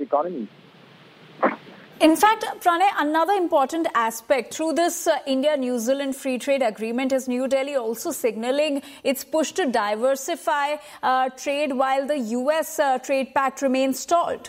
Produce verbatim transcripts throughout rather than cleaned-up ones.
economies. In fact, Pranay, another important aspect through this uh, India-New Zealand free trade agreement is New Delhi also signaling its push to diversify uh, trade while the U S uh, trade pact remains stalled.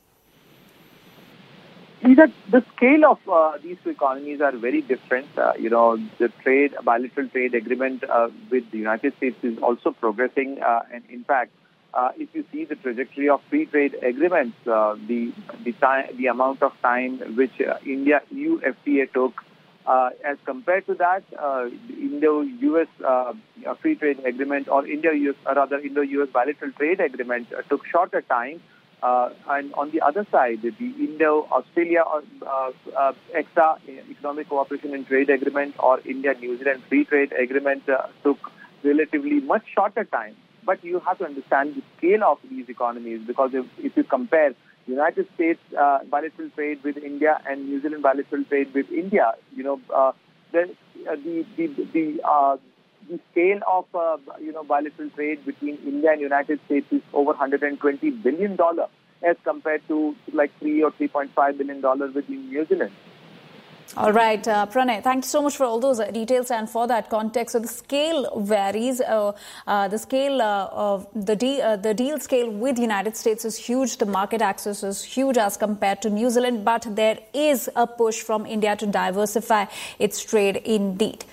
See that the scale of uh, these two economies are very different. Uh, you know, the trade, bilateral trade agreement uh, with the United States is also progressing. Uh, and in fact, uh, if you see the trajectory of free trade agreements, uh, the the time, the amount of time which uh, India-E U F T A took, uh, as compared to that, uh, the Indo-U S uh, free trade agreement or India-U S, or rather Indo-U S bilateral trade agreement uh, took shorter time. Uh, and on the other side, the Indo-Australia uh, uh, EXA, Economic Cooperation and Trade Agreement, or India-New Zealand Free Trade Agreement uh, took relatively much shorter time. But you have to understand the scale of these economies, because if, if you compare United States uh, bilateral trade with India and New Zealand bilateral trade with India, you know, uh, the, uh, the, the, the uh, The scale of uh, you know bilateral trade between India and United States is over one hundred twenty billion dollars as compared to like three or three point five billion dollars within New Zealand. All right, uh, Pranay, thank you so much for all those uh, details and for that context. So the scale varies. Uh, uh, the scale uh, of the, de uh, the deal scale with the United States is huge. The market access is huge as compared to New Zealand. But there is a push from India to diversify its trade indeed.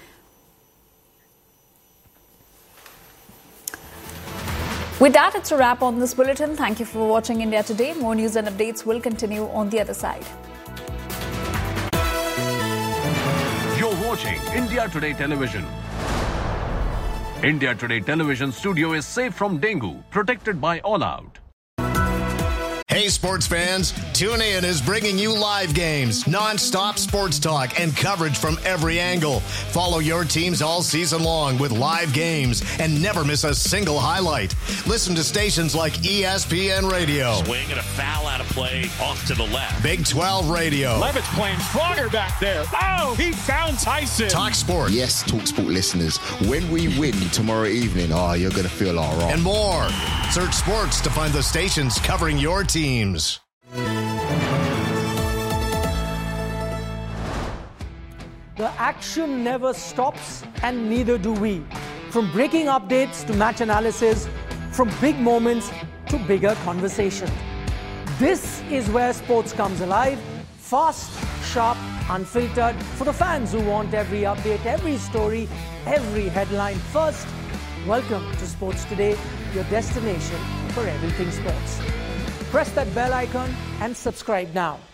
With that, it's a wrap on this bulletin. Thank you for watching India Today. More news and updates will continue on the other side. You're watching India Today Television. India Today Television studio is safe from dengue, protected by All Out. Hey, sports fans, TuneIn is bringing you live games, non-stop sports talk, and coverage from every angle. Follow your teams all season long with live games and never miss a single highlight. Listen to stations like E S P N Radio. Swing and a foul out of play off to the left. Big twelve Radio. Levitt's playing stronger back there. Oh, he found Tyson. Talk Sport. Yes, Talk Sport listeners, when we win tomorrow evening, oh, you're going to feel all right. And more. Search sports to find the stations covering your teams. The action never stops, and neither do we. From breaking updates to match analysis, from big moments to bigger conversations. This is where sports comes alive. Fast, sharp, unfiltered. For the fans who want every update, every story, every headline first. Welcome to Sports Today, your destination for everything sports. Press that bell icon and subscribe now.